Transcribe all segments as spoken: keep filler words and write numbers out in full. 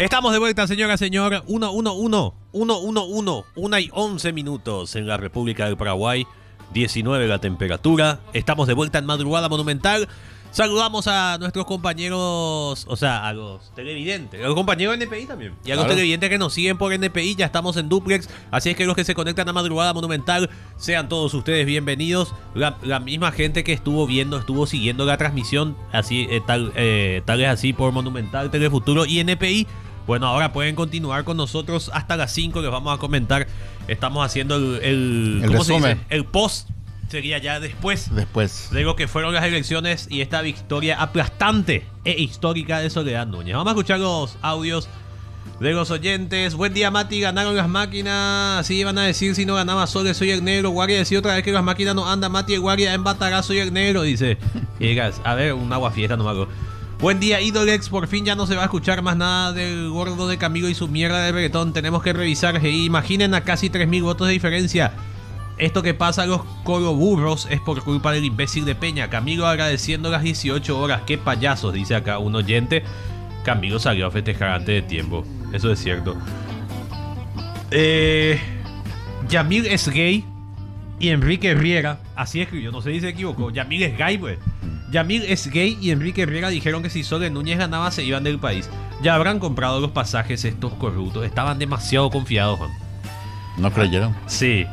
Estamos de vuelta, señora, señor. uno uno uno, uno uno uno, una y once minutos en la República del Paraguay. diecinueve la temperatura. Estamos de vuelta en Madrugada Monumental. Saludamos a nuestros compañeros, o sea, a los televidentes, a los compañeros de N P I también. Y a claro. los televidentes que nos siguen por N P I, ya estamos en duplex. Así es que los que se conectan a Madrugada Monumental, sean todos ustedes bienvenidos. La, la misma gente que estuvo viendo, estuvo siguiendo la transmisión, así eh, tal, eh, tal es así por Monumental, Telefuturo y N P I. Bueno, ahora pueden continuar con nosotros hasta las cinco, les vamos a comentar. Estamos haciendo el, el, el ¿cómo resumen. se dice? El post. Sería ya después, después de lo que fueron las elecciones y esta victoria aplastante e histórica de Soledad Núñez. Vamos a escuchar los audios de los oyentes. Buen día, Mati, ganaron las máquinas. Así iban a decir si no ganaba Sole, soy el negro. Guardia decía otra vez que las máquinas no andan. Mati, el guardia en Batará, soy el negro, dice. Y digas, a ver, un agua fiesta, no me hago. Buen día, Idolex. Por fin ya no se va a escuchar más nada del gordo de Camilo y su mierda de reggaetón. Tenemos que revisar. Y imaginen a casi tres mil votos de diferencia. Esto que pasa a los coloburros es por culpa del imbécil de Peña. Camilo agradeciendo las dieciocho horas. Qué payasos, dice acá un oyente. Camilo salió a festejar antes de tiempo. Eso es cierto. Eh, Yamil es gay y Enrique Riera, así escribió, no sé si se equivocó. Yamil es gay, pues. Yamil es gay y Enrique Riera dijeron que si Sole Núñez ganaba se iban del país. Ya habrán comprado los pasajes estos corruptos. Estaban demasiado confiados, Juan. ¿No creyeron? Sí.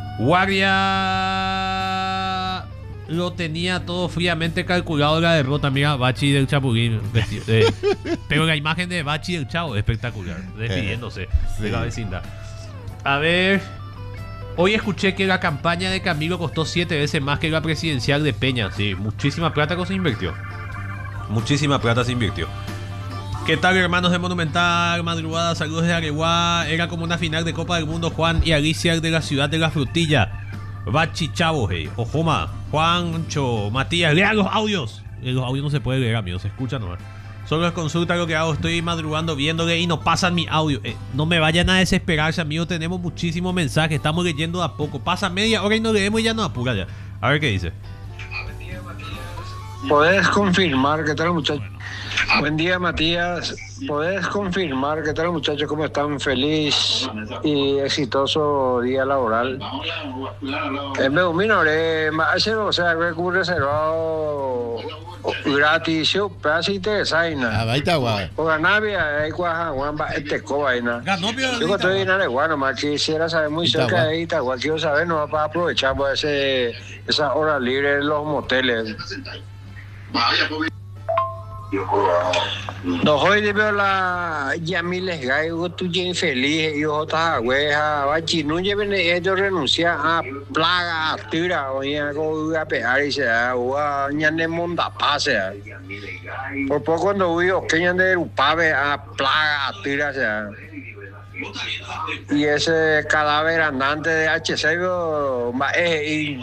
Guardia lo tenía todo fríamente calculado la derrota. Mira, Bachi del Chapulín. Eh, pero la imagen de Bachi del Chavo es espectacular. Despidiéndose eh, sí. de la vecindad. A ver. Hoy escuché que la campaña de Camilo costó siete veces más que la presidencial de Peña. Sí, muchísima plata que se invirtió. Muchísima plata se invirtió. ¿Qué tal, hermanos de Monumental? Madrugada, saludos de Areguá. Era como una final de Copa del Mundo. Juan y Alicia de la ciudad de la frutilla. Bachi Chavo, hey. Ojoma, Juancho, Matías. Lean los audios. Los audios no se puede leer, amigos. Se escucha nomás. Solo es consulta lo que hago. Estoy madrugando viéndole y no pasan mi audio. Eh, no me vayan a desesperarse, amigos. Tenemos muchísimos mensajes. Estamos leyendo de a poco. Pasa media hora y no leemos y ya no apura ya. A ver qué dice. ¿Podés confirmar qué tal, muchachos? Buen día, Matías. ¿Podés confirmar qué tal, muchachos? ¿Cómo están? Feliz y exitoso día laboral. Eh, me dominaré, o sea, que un reservado gratis, yo, pero interesante. Ah, va está guay. O ganabia, hay guajangua, este cobaina. Yo estoy en Areguá, nomás quisiera saber muy cerca de Itagua. Quiero saber, no para aprovechar pues, ese, esa hora libre en los moteles. No hoy de ver la Yamiles Gaigo, tú ya infeliz, y otra hueja, bachi, no lleven ellos renunciar a plaga, a tira, o ya a pegar y se da, o a ñane monda pase. Por poco cuando hubo que ñane upave a plaga, a tira, se da. Y ese cadáver andante de H C, eh, y...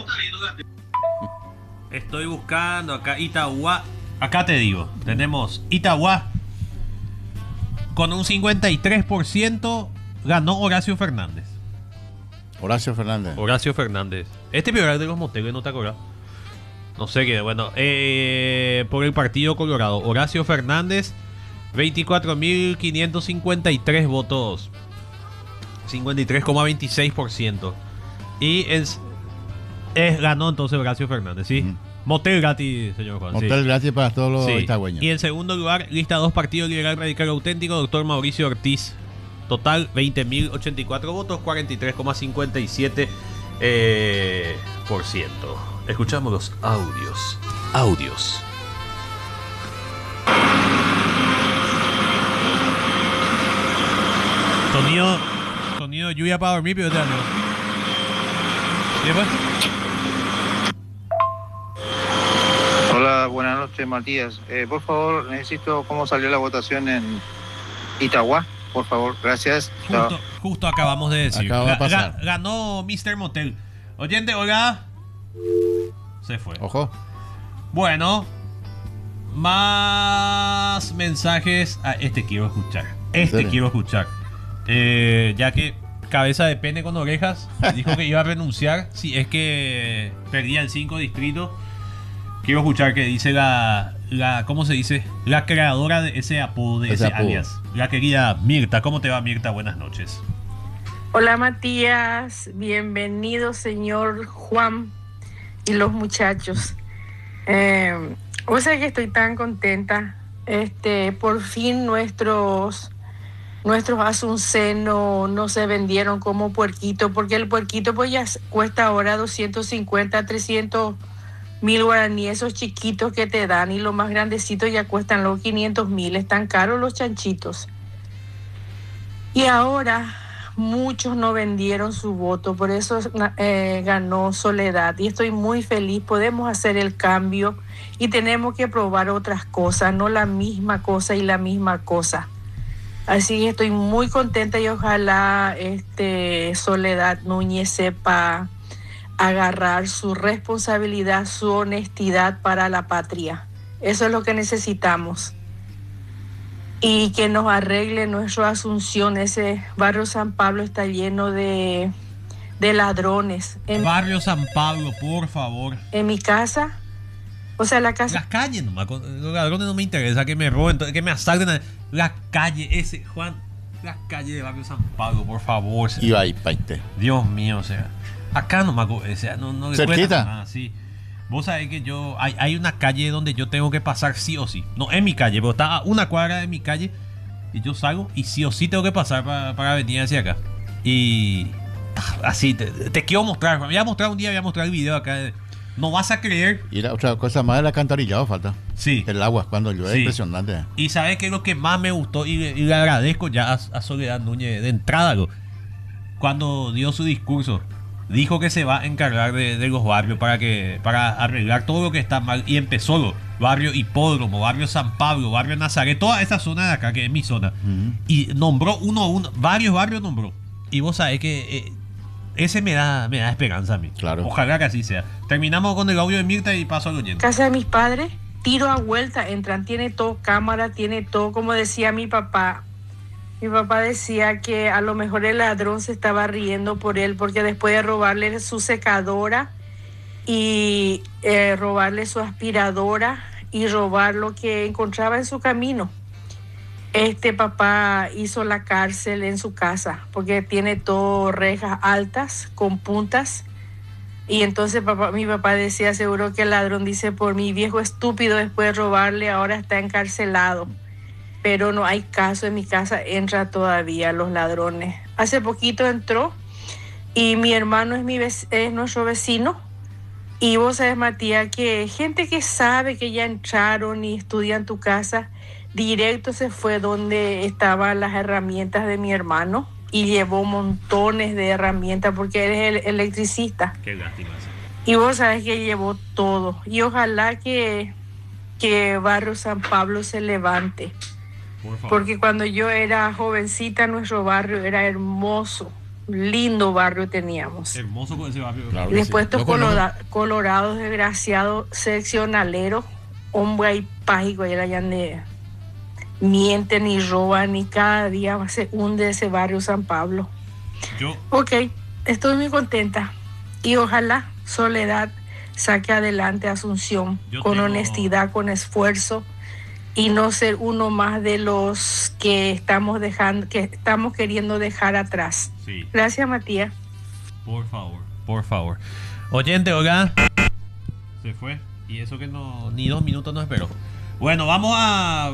Estoy buscando acá Itagua. Acá te digo, tenemos Itagua con un cincuenta y tres por ciento ganó Horacio Fernández. Horacio Fernández. Horacio Fernández. Este peor de los moteles, ¿no te acuerdas? No sé qué, bueno, eh, por el Partido Colorado. Horacio Fernández, veinticuatro mil quinientos cincuenta y tres votos. cincuenta y tres coma veintiséis por ciento. Y es, es, ganó entonces Horacio Fernández, ¿sí? Uh-huh. Motel gratis, señor Juan. Motel sí. gratis para todos los sí. itagüeños. Y en segundo lugar, lista dos, Partido Liberal Radical Auténtico, doctor Mauricio Ortiz. Total, veinte mil ochenta y cuatro votos, cuarenta y tres coma cincuenta y siete eh, por ciento. Escuchamos los audios. Audios. Sonido, sonido lluvia para dormir, pero te ando. ¿Sí, pues? Hola, buenas noches, Matías. Eh, por favor, necesito cómo salió la votación en Itagua. Por favor, gracias. Justo, justo acabamos de decir. Acaba de pasar. Ga- ganó mister Motel. Oyente, hola. Se fue. Ojo. Bueno, más mensajes. Ah, este quiero escuchar. Este quiero escuchar. Eh, ya que cabeza de pene con orejas dijo que iba a renunciar si es que perdía el cinco distrito. Quiero escuchar qué dice la, la, ¿cómo se dice? La creadora de ese apodo, de Ese ese, apodo. alias. La querida Mirta. ¿Cómo te va, Mirta? Buenas noches. Hola Matías, bienvenido señor Juan y los muchachos. Eh, o sea que estoy tan contenta. Este, por fin nuestros nuestros asuncenos no se vendieron como puerquito, porque el puerquito pues ya cuesta ahora doscientos cincuenta, trescientos mil guaraníes, esos chiquitos que te dan, y los más grandecitos ya cuestan los quinientos mil. Están caros los chanchitos. Y ahora muchos no vendieron su voto, por eso eh, ganó Soledad, y estoy muy feliz. Podemos hacer el cambio y tenemos que probar otras cosas, no la misma cosa y la misma cosa. Así que estoy muy contenta, y ojalá este, Soledad Núñez sepa agarrar su responsabilidad, su honestidad para la patria. Eso es lo que necesitamos. Y que nos arregle nuestra Asunción. Ese barrio San Pablo está lleno de, de ladrones. En, Barrio San Pablo, por favor. en mi casa, o sea, la casa... Las calles nomás. con- Los ladrones no me interesa que me roben, que me asalten. La calle, ese, Juan. La calle de Barrio San Pablo, por favor. Y va ahí, paite. Dios mío, o sea. Acá nomás, o sea, no, no le cuesta ¿Cerquita? nada, sí. Vos sabés que yo, hay, hay una calle donde yo tengo que pasar sí o sí. No en mi calle, pero está a una cuadra de mi calle. Y yo salgo y sí o sí tengo que pasar para, para venir hacia acá. Y ah, así, te, te quiero mostrar. Me voy a mostrar un día, voy a mostrar el video acá. de- No vas a creer. Y la otra cosa más del alcantarillado falta. Sí. El agua cuando llueve, Sí. impresionante. Y sabes que lo que más me gustó, y, y le agradezco ya a, a Soledad Núñez de entrada, lo- cuando dio su discurso, dijo que se va a encargar de, de los barrios para que para arreglar todo lo que está mal. Y empezó lo, barrio Hipódromo, barrio San Pablo, barrio Nazaret, toda esa zona de acá, que es mi zona. Ujú. Y nombró uno a uno, varios barrios nombró. Y vos sabés que eh, ese me da, me da esperanza a mí. Claro. Ojalá que así sea. Terminamos con el audio de Mirta y paso al oyente. Casa de mis padres, tiro a vuelta, entran, tiene todo, cámara, tiene todo, como decía mi papá. Mi papá decía que a lo mejor el ladrón se estaba riendo por él, porque después de robarle su secadora y eh, robarle su aspiradora y robar lo que encontraba en su camino, este papá hizo la cárcel en su casa, porque tiene todo rejas altas con puntas. Y entonces papá, mi papá decía, seguro que el ladrón dice, por mi viejo estúpido, después de robarle, ahora está encarcelado. Pero no hay caso, en mi casa entra todavía los ladrones. Hace poquito entró, y mi hermano es, mi vec- es nuestro vecino. Y vos sabes, Matías, que gente que sabe que ya entraron y estudian tu casa, directo se fue donde estaban las herramientas de mi hermano y llevó montones de herramientas, porque él es el electricista. Qué lástima. Y vos sabes que llevó todo. Y ojalá que, que Barrio San Pablo se levante. Por favor. Porque cuando yo era jovencita, nuestro barrio era hermoso. Lindo barrio teníamos. Hermoso con ese barrio. Claro. Y después Sí, estos yo conozco. colora- colorados desgraciados, seccionaleros, hombre y págico, y allá de mienten y roban, y cada día se hunde ese barrio San Pablo. Yo, Ok, estoy muy contenta, y ojalá Soledad saque adelante a Asunción Yo con tengo- honestidad, con esfuerzo, y no ser uno más de los que estamos dejando, que estamos queriendo dejar atrás. sí, Gracias, Matías. por favor, por favor. Oyente, hola. Se fue. Y eso que no, ni dos minutos no esperó. Bueno, vamos a.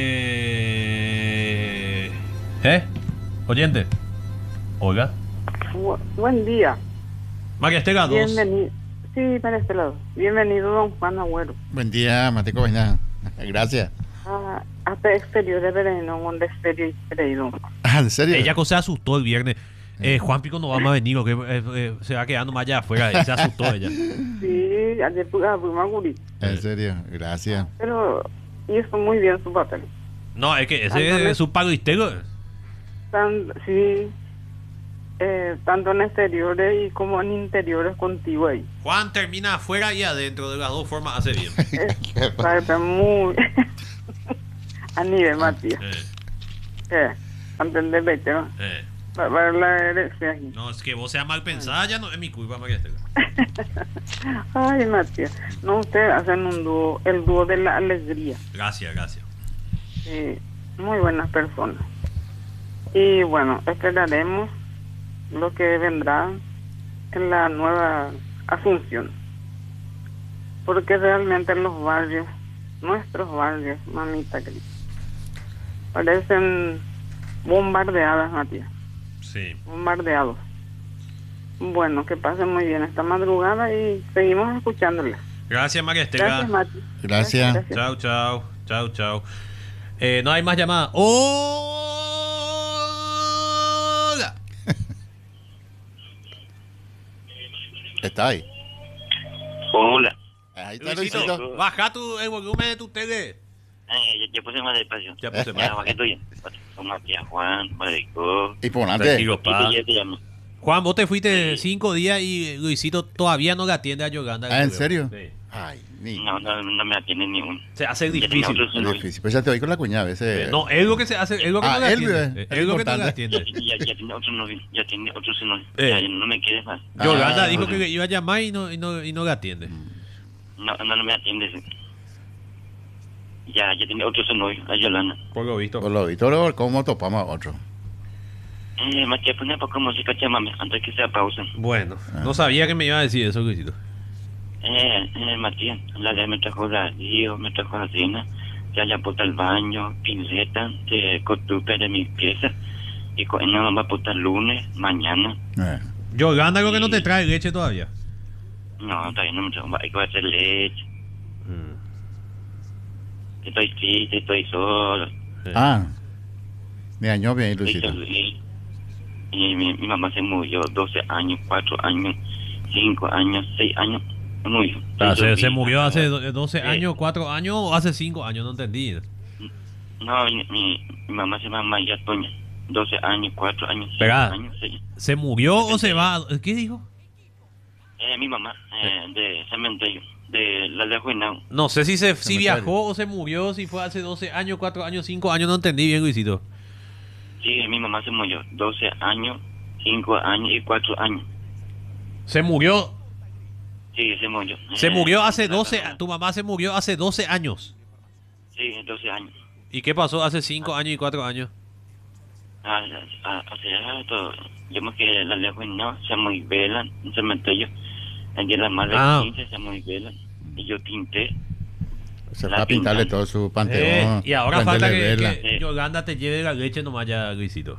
Eh. ¿Eh? Oyente. Olga. Bu- Buen día. María Estela dos. Bienvenido. Sí, para este lado. Bienvenido, don Juan Agüero. Buen día, Mateco Vaina. Gracias. Ah, hasta exterior de verano, donde exterior y creído. Ah, ¿en serio? Ella se asustó el viernes. Eh, Juan Pico no va a venir, o que eh, eh, se va quedando más allá afuera. eh, Se asustó ella. Sí, ayer pude abrir Maguri. En serio, gracias. Pero hizo muy bien su papel. No, es que ese es su pago histero. Tan, sí, eh, tanto en exteriores y como en interiores contigo ahí. Juan termina afuera y adentro. De las dos formas hace bien. Es parte muy. A nivel, Matías. Eh, Eh, ¿entendés, vete, no? eh. Va va a haber la herencia. No, es que vos seas mal pensada, ya no es mi culpa, María Estela. Ay, Matías. No, ustedes hacen un dúo, el dúo de la alegría. Gracias, gracias. Sí, muy buenas personas. Y bueno, esperaremos lo que vendrá en la nueva Asunción. Porque realmente los barrios, nuestros barrios, mamita querida, parecen bombardeadas, Matías. Sí. Bombardeados. Bueno, que pasen muy bien esta madrugada y seguimos escuchándoles. Gracias, María Estela. Gracias, Mati. Gracias. Gracias. Chao, chao, chao, chao. Eh, no hay más llamadas. ¡Hola! Está ahí. Hola. Ahí está Luisito, Luisito. baja tu, el volumen de tu tele. Eh, ya, ya puse más despacio. Ya puse Ya, más. bajé tuya. Como aquí a Juan, Marico. Y por antes. Tranquilo, pa. Y ya te llamo. Juan, vos te fuiste cinco días y Luisito todavía no le atiende a Yolanda. Ah, ¿en serio? Sí. Ay, ni. No, no, no me atiende ni uno. Se hace Ya tenía difícil. otro Es celular. difícil. Pues ya te voy con la cuñada. Ese... Eh, No, es lo que se hace, es lo que Ah, no le él, atiende. eh, Eh, es Es lo que no le importante. Ya, atiende. ya, ya tiene otro novio. Ya tiene otro celular. Eh. Ya, no me quieres más. Yolanda Ah, dijo bueno. que iba a llamar y no, y no, y no le atiende. No, no, no me atiende. Ya, ya tiene otro celular. A Yolanda. Por lo visto. Por lo visto, luego, ¿cómo topamos a otro? Eh, Matías, pone poco música, llámame. Antes que sea pausa. Bueno, no sabía que me iba a decir eso, Luisito. Eh, eh, Matías, la ley me trajo radio, me trajo la cena, ya ya puta el baño, pinceta, de costupe de mi pieza, y con ella va a puta el lunes, mañana. Eh. Yolanda creo que no te trae leche todavía. No, todavía no me trajo, hay que hacer leche, Mm. estoy triste, estoy solo, Ah. Me dañó bien, estoy Luisito. solo. Y mi, mi mamá se murió doce años, cuatro años, cinco años, seis años, murió. Ah, se, Estoy se murió hace solita. do- doce Sí. años, cuatro años o hace cinco años, no entendí. No, mi, mi, mi mamá se llama María Toña, doce años, cuatro años, cinco Espera. años, seis. ¿Se murió o se va? ¿Qué dijo? Eh, mi mamá, eh, de cementerio, de la de Juinao. No sé si se si Cementerio. viajó o se murió, si fue hace doce años, cuatro años, cinco años, no entendí bien, Luisito. Sí, mi mamá se murió, doce años, cinco años y cuatro años. Se murió, Sí, se murió. se Eh, murió hace la- doce, la- tu mamá se murió hace doce años. Sí, doce años. ¿Y qué pasó hace cinco años y cuatro años? Ah, ah, o sea, todo, yo me quedé la de Juinao, se muy vela, en cementerio. El día de la madre Ah. quince se muy vela. Y yo pinté. Se La fue a pintarle pintan. todo su Eh, panteón. y ahora falta que, prenderle vela. que Yolanda te lleve la leche nomás ya, Luisito.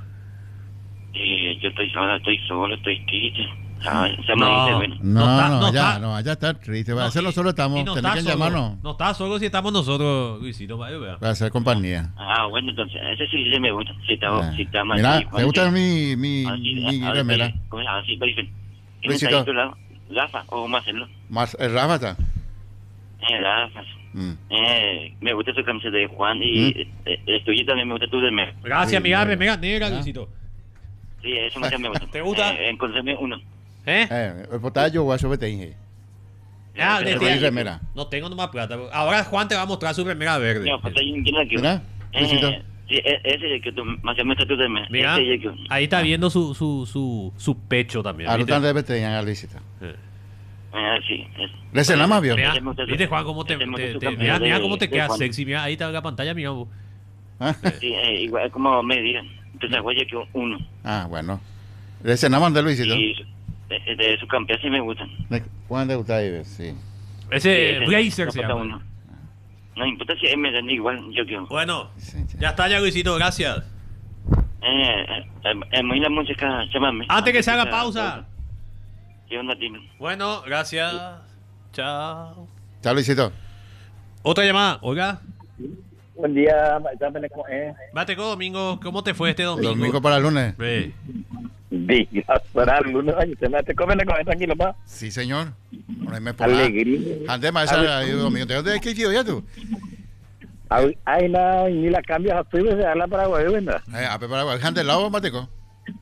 Y yo estoy sola, estoy solo, estoy triste. Ah, se me No. dice, bueno. No, No está- no, no ya, está- no, ya está triste. Va a No, hacerlo y- solo estamos. y no Tenés está que solo. llamarnos. No está solo si estamos nosotros, Luisito. Vaya, vea. Para hacer compañía. Ah, bueno, entonces, ese sí se me gusta. Si está, Ah. si está más Mira, chico, me gusta antes. mi, mi, Así, mi a- a- remera. ¿cómo es? Así, pero dice, ¿quién Luisito. está ahí a tu lado? Rafa, o Marcelo. Más, el Rafa está. Eh, Rafa. Mm. Eh, me gusta su camiseta de Juan y eh, eh, el tuyo también me gusta tu de Mer. Gracias, Sí, amiga. bueno. Mega negra, Ah. Luisito. Sí, eso más me gusta. ¿Te gusta? Eh, encontrame uno. ¿Eh? Eh, el potayo guacho que te dije. Ah, Eh, de- Te de- doy remera. No tengo nomás plata. Ahora Juan te va a mostrar su remera verde. No, pues ahí quién la que. Mira, Luisito. Eh, sí, e- ese es el que tú, más o menos tú de Mer. Mira, Ese es el que. ahí está viendo su, su, su, su pecho también. A lo ¿viste? tan debe te a Luisito. Eh. Ah, sí. es- Le cenamos, vio. Mira, Ese me gusta su- ¿viste, Juan, cómo te, ese me te- gusta su te- camiseta mira, mira de- cómo te de queda Juan. sexy? Mira, ahí está la pantalla, mira. vos. Ah, Sí, eh, igual como me digan. Entonces, güey, que uno. ah, bueno. Le cenamos de Luisito. Y su- de, de su campeón sí me gustan. Juan de Gustavo, sí. Ese Sí, Blazer no se falta llama. uno. No importa si me dan igual, yo quiero. Bueno, Sí, sí. ya está ya, Luisito, gracias. Eh, eh, eh, eh, muy la música, llámame. Antes que se haga sea pausa. ¿Qué onda, dime? Bueno, gracias. Chao. Chao, Luisito. Otra llamada, oiga. Buen día, maestra, ¿cómo es? Mateco Domingo, ¿cómo te fue este domingo? Domingo para lunes. Ve. Días para algunos años, ¿te me te comen a comer tranquilo, pa? Sí, señor. Por ahí me pongo. Alegría. Ande más esa domingo. ¿De dónde es que ya tú? Ay, ay, no, ni la cambias a tu y se habla para güey, ¿verdad? Eh, a preparar. ¿Ande el lado, Mateco?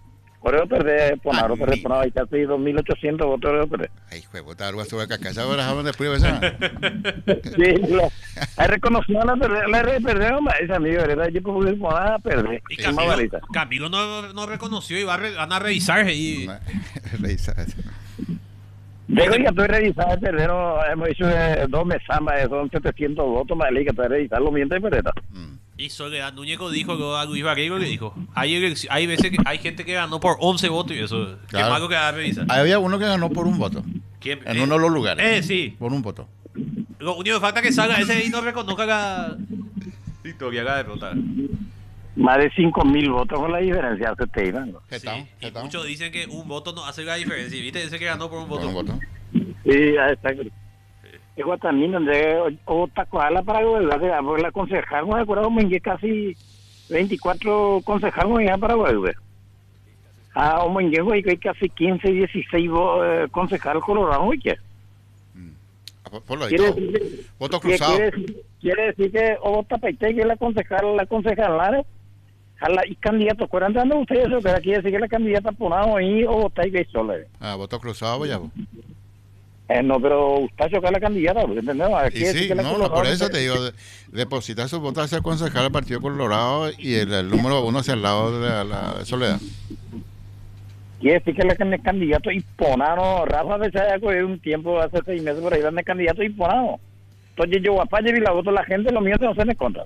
Oreo perder, Ponaro Ah, perder, mi- Ponaro, hay casi dos mil ochocientos votos Oreo perder. Ay, juego, tal vez sobre caca. ¿Sabes ahora dónde prueba esa? Sí, lo, hay reconocido la perder, la de perder, hombre, esa amiga, ¿verdad? Yo como que Ponaro perder. Y Es más Camilo, barita. Camilo no, no reconoció y va a re- van a revisar y Reisa. Digo, ya estoy revisando el perder, hemos hecho eh, dos mesambas, son setecientos votos, más le que estoy revisando mientras y perder. Mm. Y Soledad Núñez dijo luego a Luis Barrero le dijo, hay, elec- hay veces que hay gente que ganó por once votos y eso, qué Claro. malo que va a revisar. Había uno que ganó por un voto. ¿Quién? En Eh, uno de los lugares. Eh, sí. Por un voto. Lo único que falta es que salga ese y no reconozca la victoria, la derrota. Más de cinco mil votos con la diferencia, se te iban. ¿Qué Sí, tal? y ¿Qué tal? muchos dicen que un voto no hace la diferencia. ¿Viste? Ese que ganó por un Por voto. un voto. Sí, ahí está. Es Guatamín, donde o Tacuala para Paraguay, porque la concejal, no me acuerdo, me casi veinticuatro concejales ya para Paraguay. Ah, o me hay casi quince, dieciséis vo- eh, concejales colorados, ¿qué? Ah, por- Por lo Quiere visto. decir que- Voto que cruzado. quiere, decir- quiere decir que o Tapaité, que es la concejal, la concejal, jala y candidato, ¿cuándo andan ustedes eso? Que quiere decir que la candidata ponado ahí o Tapaité que sola. Ah, voto cruzado, voy a. Eh, no, pero usted choca la candidata, ¿entendemos? Aquí Y decir sí, que la no, no, colorada- por eso te digo, de- depositar sus votos hacia el concejal del Partido Colorado y el, el número uno hacia el lado de la, la Soledad. Quiere decir que la can- el candidato imponado, Rafa Besaya cogió un tiempo, hace seis meses por ahí, donde el candidato imponado. Entonces yo, papá, y la voto la gente, lo mío no se me contra.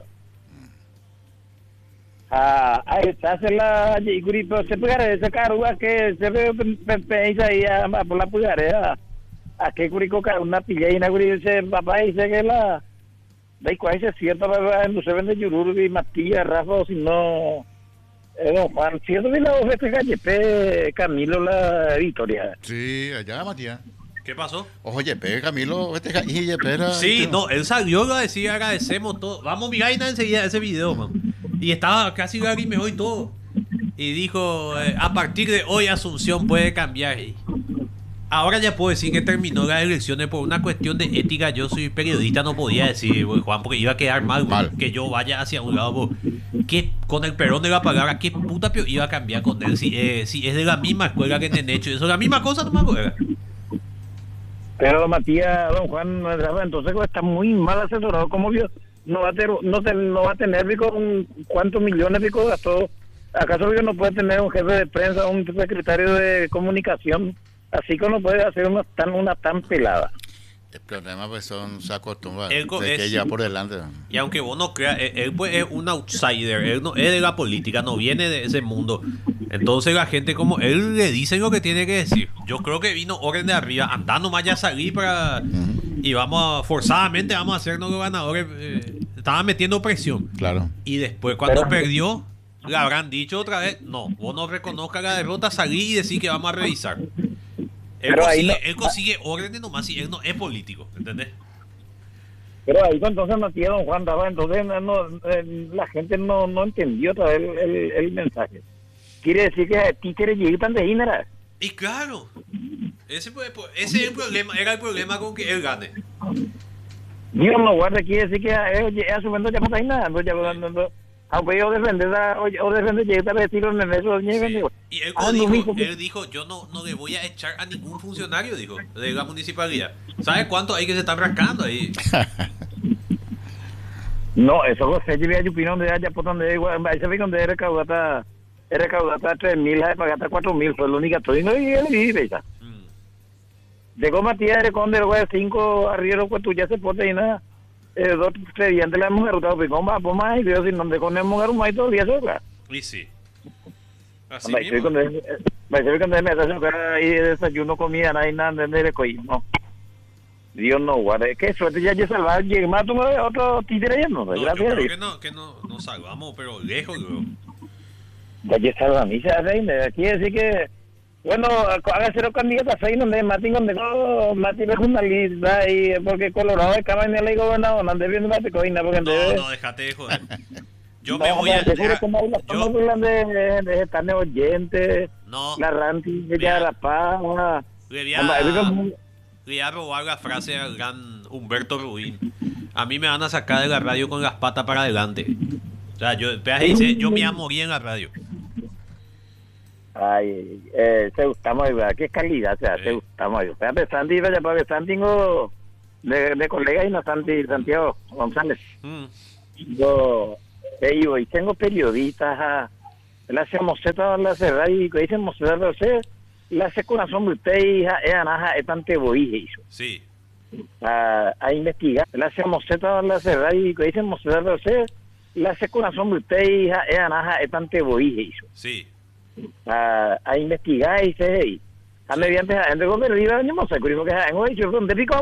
Ah, ahí está, hace la, y pero se pegará ese cargo, que se ve, pensa ahí, a, a, por la pugarera, a que curico, una pilla y una dice, papá, dice que la, de cuál es cierto, no se vende Yururu y Matías, Rafa, o si no, eh, don Juan, cierto que la voz de este gallepe, Camilo, la Victoria. Sí, allá, Matías. ¿Qué pasó? Ojo, Yepe, Camilo, este ca- y Yepe era- Sí, no, él salió y lo decía, agradecemos todo. Vamos a mirar y nada enseguida ese video, man. Y estaba casi lágrimas y todo. Y dijo, eh, a partir de hoy Asunción puede cambiar. Y ahora ya puedo decir que terminó las elecciones por una cuestión de ética. Yo soy periodista, no podía decir, güey, Juan, porque iba a quedar mal, güey, Mal. que yo vaya hacia un lado. Güey. ¿Qué, con el perdón de la palabra, qué puta pio iba a cambiar con él si, eh, si es de la misma escuela que Nenecho? Eso es la misma cosa, no me acuerdo. Pero Matías, don Juan, Rafa, entonces está muy mal asesorado, ¿cómo vio? No va a tener, no, te- no va a tener, pico, un- cuántos millones, pico, gastó. ¿Acaso yo no puede tener un jefe de prensa, un secretario de comunicación, así que no puede hacer una tan, una tan pelada? El problema pues son se acostumbran El co- de que es- lleva por delante. Y aunque vos no creas, él, él, pues, es un outsider, él no es de la política, no viene de ese mundo. Entonces la gente como él le dice lo que tiene que decir. Yo creo que vino orden de arriba, andando más ya salí para... Y vamos a, forzadamente vamos a hacernos los ganadores. Eh, estaba metiendo presión. Claro. Y después cuando Pero- perdió, le habrán dicho otra vez, no, vos no reconozcas la derrota, salí y decir que vamos a revisar. Él Pero ahí consigue, no- él consigue órdenes nomás y él no es político, ¿entendés? Pero ahí pues, entonces Matías, don Juan, Rafa, entonces no, no, eh, la gente no, no entendió otra vez el, el, el mensaje. Quiere decir que a ti quieres llegar tan de Ginara. Y claro, ese, fue- ese es el problema, era el problema con que él gane. Dios no guarda, quiere decir que eh, a su momento ya no está ahí nada. No, ya, no, no, no. Aunque yo defender, o defender, llegar a decirlo en eso, Sí. Y él, Ah, dijo, no, hijo, él dijo, yo no, no le voy a echar a ningún funcionario, dijo, de la municipalidad. ¿Sabes cuánto hay que se están rascando ahí? No, eso se lleva a Yupino donde haya por donde igual, ahí se ve donde recaudata, recaudata tres mil, hay pagata cuatro mil, fue la única todo y no y él vive ya. Mm. Llegó Matías de Conde, luego de cinco arrieros, pues tú ya se porta y nada. Eh, dos, tres días antes la mujer, pues con va, pues más, y Dios, sin donde con el mujer, más y todo, y eso, claro. Y sí. Así Ahí se ve mismo. cuando ahí se ve cuando me hace cara y de desayuno, comida, nada y nada, de coí, no. Dios no guarde, qué suerte, ya ya salvar, llegué más otro títere ya, no, No, yo gracias a creo Dios. que no, que no, no salvamos, pero lejos, creo. Ya ya salva a mí, se hace, quiere decir que, bueno, haga cero candidatos ahí donde Martín, donde no, Martín es una lista y porque Colorado de Cama en el gobernador, no ande viendo la pecoina, porque No, ande- no, déjate de joder. Yo no, me voy a... no, seguro dejar- que no, la- yo- estamos hablando de, de, de estar oyentes, No, la Ranti, de Mira. La Paz, una- le voy Hombre, ahí a, como- le voy a robar la frase al gran Humberto Rubín. A mí me van a sacar de la radio con las patas para adelante. O sea, yo, espera, dice, yo me voy a morir en la radio. Ay, eh, se gustamos, qué calidad, o sea, Sí. se gustamos. Pero Santi, vaya, porque Santi tengo de, de colega y no Santi, Santiago González. Mm. Yo, eh, yo, y tengo periodistas, ah, la hacemos Z la cerrada y que dicen mostrar de usted, la hace corazón de usted y es anaja, es tan te voy eso. Sí. A, a investigar, la hacemos Z la cerrada y que dicen mostrar de usted, la hace corazón de usted y es anaja, es tan te voy eso. Sí. A, a investigar y se, a mediante, entre comer, y vamos a que es un de pico